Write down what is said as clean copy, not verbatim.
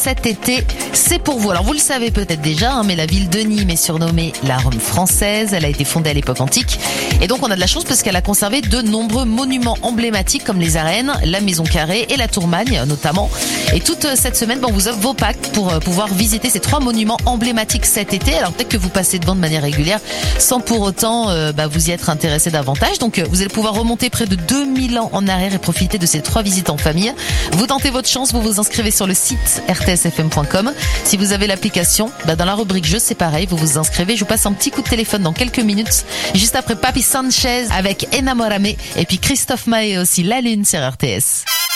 Cet été, c'est pour vous. Alors vous le savez peut-être déjà, mais la ville de Nîmes est surnommée la Rome française. Elle a été fondée à l'époque antique. Et donc on a de la chance parce qu'elle a conservé de nombreux monuments emblématiques comme les arènes, la maison carrée et la tourmagne notamment. Et toute cette semaine, on vous offre vos packs pour pouvoir visiter ces 3 monuments emblématiques cet été. Alors peut-être que vous passez devant de manière régulière sans pour autant vous y être intéressé davantage. Donc vous allez pouvoir remonter près de 2000 ans en arrière et profiter de ces 3 visites en famille. Vous tentez votre chance, vous vous inscrivez sur le site rtsfm.com. Si vous avez l'application, dans la rubrique jeux, c'est pareil, vous vous inscrivez. Je vous passe un petit coup de téléphone dans quelques minutes, juste après Papi Sanchez avec Enamorame et puis Christophe Maé aussi, La Lune sur RTS.